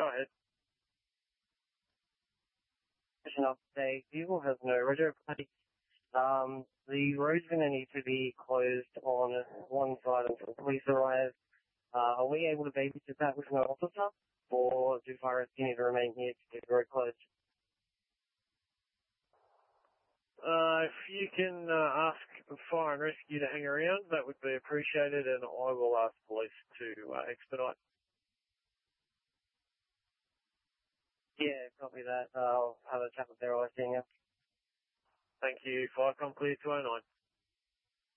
Go ahead. Update. Vehicle has no radio plate. The road's going to need to be closed on one side until police arrive. Are we able to babysit that with no officer? Or do fire rescue need to remain here to keep the road closed? If you can ask fire and rescue to hang around, that would be appreciated, and I will ask police to expedite. Yeah, copy that. I'll have a chat with their OIC now. Thank you. Firecom clear 209.